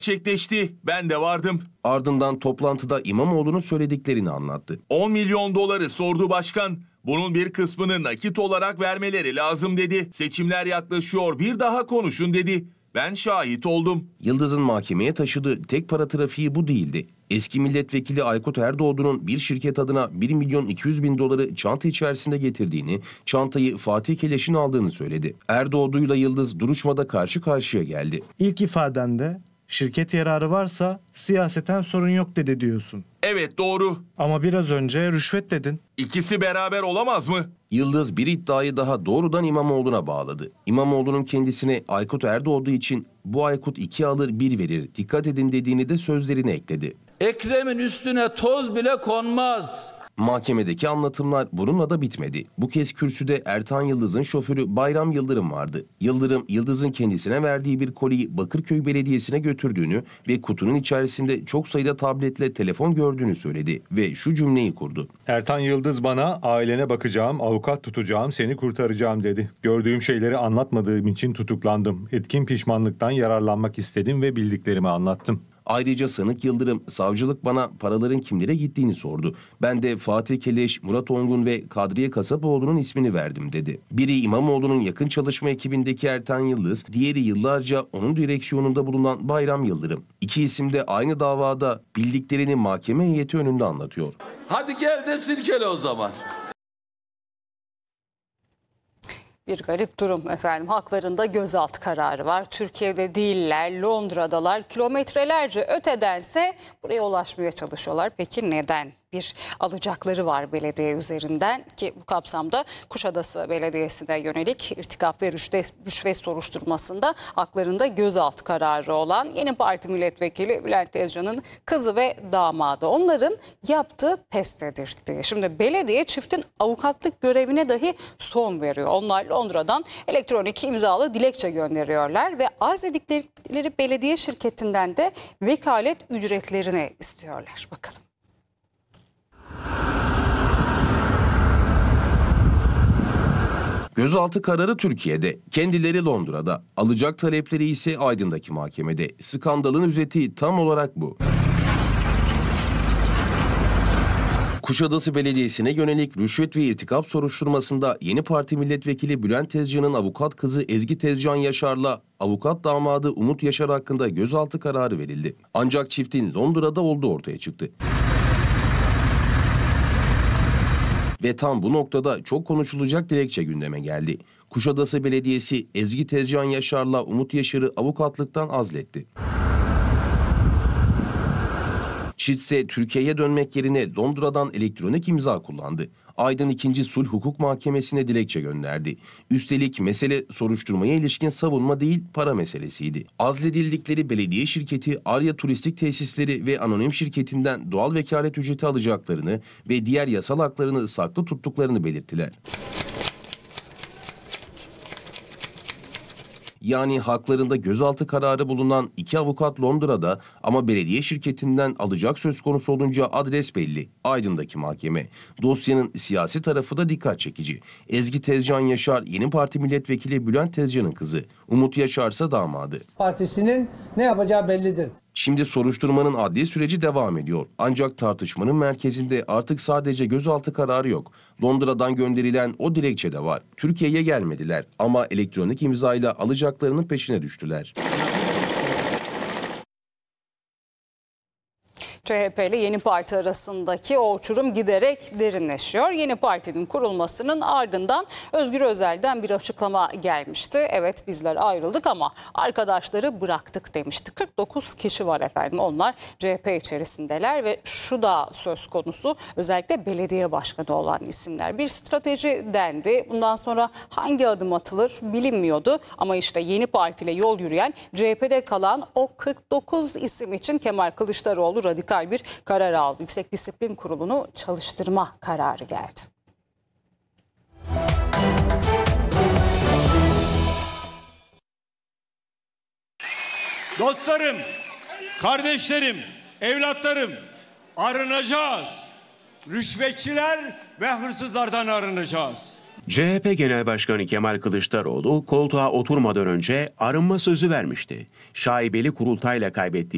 gerçekleşti. Ben de vardım. Ardından toplantıda İmamoğlu'nun söylediklerini anlattı. 10 milyon doları sordu başkan. Bunun bir kısmını nakit olarak vermeleri lazım dedi. Seçimler yaklaşıyor, bir daha konuşun dedi. Ben şahit oldum. Yıldız'ın mahkemeye taşıdığı tek para trafiği bu değildi. Eski milletvekili Aykut Erdoğdu'nun bir şirket adına 1 milyon 200 bin doları çanta içerisinde getirdiğini, çantayı Fatih Keleş'in aldığını söyledi. Erdoğdu'yla Yıldız duruşmada karşı karşıya geldi. İlk ifadende şirket yararı varsa siyaseten sorun yok dedi diyorsun. Evet, doğru. Ama biraz önce rüşvet dedin. İkisi beraber olamaz mı? Yıldız bir iddiayı daha doğrudan İmamoğlu'na bağladı. İmamoğlu'nun kendisine Aykut Erdoğdu için bu Aykut 2 alır 1 verir, dikkat edin dediğini de sözlerine ekledi. Ekrem'in üstüne toz bile konmaz. Mahkemedeki anlatımlar bununla da bitmedi. Bu kez kürsüde Ertan Yıldız'ın şoförü Bayram Yıldırım vardı. Yıldırım, Yıldız'ın kendisine verdiği bir koliyi Bakırköy Belediyesi'ne götürdüğünü ve kutunun içerisinde çok sayıda tabletle telefon gördüğünü söyledi ve şu cümleyi kurdu. Ertan Yıldız bana ailene bakacağım, avukat tutacağım, seni kurtaracağım dedi. Gördüğüm şeyleri anlatmadığım için tutuklandım. Etkin pişmanlıktan yararlanmak istedim ve bildiklerimi anlattım. Ayrıca sanık Yıldırım, savcılık bana paraların kimlere gittiğini sordu. Ben de Fatih Keleş, Murat Ongun ve Kadriye Kasapoğlu'nun ismini verdim dedi. Biri İmamoğlu'nun yakın çalışma ekibindeki Ertan Yıldız, diğeri yıllarca onun direksiyonunda bulunan Bayram Yıldırım. İki isim de aynı davada bildiklerini mahkeme heyeti önünde anlatıyor. Hadi gel de silkele o zaman. Bir garip durum efendim. Haklarında gözaltı kararı var. Türkiye'de değiller, Londra'dalar. Kilometrelerce ötedense buraya ulaşmaya çalışıyorlar. Peki neden? Bir alacakları var belediye üzerinden ki bu kapsamda Kuşadası Belediyesi'ne yönelik irtikap ve rüşvet soruşturmasında haklarında gözaltı kararı olan yeni parti milletvekili Bülent Tezcan'ın kızı ve damadı. Onların yaptığı pes edildi. Şimdi belediye çiftin avukatlık görevine dahi son veriyor. Onlar Londra'dan elektronik imzalı dilekçe gönderiyorlar ve arz ettikleri belediye şirketinden de vekalet ücretlerini istiyorlar. Bakalım. Gözaltı kararı Türkiye'de, kendileri Londra'da, alacak talepleri ise Aydın'daki mahkemede. Skandalın özeti tam olarak bu. Kuşadası Belediyesi'ne yönelik rüşvet ve irtikap soruşturmasında yeni parti milletvekili Bülent Tezcan'ın avukat kızı Ezgi Tezcan Yaşar'la avukat damadı Umut Yaşar hakkında gözaltı kararı verildi. Ancak çiftin Londra'da olduğu ortaya çıktı. Ve tam bu noktada çok konuşulacak dilekçe gündeme geldi. Kuşadası Belediyesi Ezgi Tezcan Yaşar'la Umut Yaşar'ı avukatlıktan azletti. Çift ise Türkiye'ye dönmek yerine Londra'dan elektronik imza kullandı. Aydın 2. Sulh Hukuk Mahkemesi'ne dilekçe gönderdi. Üstelik mesele soruşturmaya ilişkin savunma değil, para meselesiydi. Azledildikleri belediye şirketi Arya Turistik Tesisleri ve anonim şirketinden doğal vekalet ücreti alacaklarını ve diğer yasal haklarını saklı tuttuklarını belirttiler. Yani haklarında gözaltı kararı bulunan 2 avukat Londra'da ama belediye şirketinden alacak söz konusu olunca adres belli. Aydın'daki mahkeme. Dosyanın siyasi tarafı da dikkat çekici. Ezgi Tezcan Yaşar yeni parti milletvekili Bülent Tezcan'ın kızı. Umut Yaşar ise damadı. Partisinin ne yapacağı bellidir. Şimdi soruşturmanın adli süreci devam ediyor. Ancak tartışmanın merkezinde artık sadece gözaltı kararı yok. Londra'dan gönderilen o dilekçe de var. Türkiye'ye gelmediler ama elektronik imzayla alacaklarının peşine düştüler. CHP ile yeni parti arasındaki o uçurum giderek derinleşiyor. Yeni partinin kurulmasının ardından Özgür Özel'den bir açıklama gelmişti. Evet, bizler ayrıldık ama arkadaşları bıraktık demişti. 49 kişi var efendim. Onlar CHP içerisindeler ve şu da söz konusu, özellikle belediye başkanı olan isimler. Bir strateji dendi. Bundan sonra hangi adım atılır bilinmiyordu. Ama işte yeni partiyle yol yürüyen, CHP'de kalan o 49 isim için Kemal Kılıçdaroğlu radikal bir karar aldı. Yüksek Disiplin Kurulu'nu çalıştırma kararı geldi. Dostlarım, kardeşlerim, evlatlarım, arınacağız. Rüşvetçiler ve hırsızlardan arınacağız. CHP Genel Başkanı Kemal Kılıçdaroğlu koltuğa oturmadan önce arınma sözü vermişti. Şaibeli kurultayla kaybettiği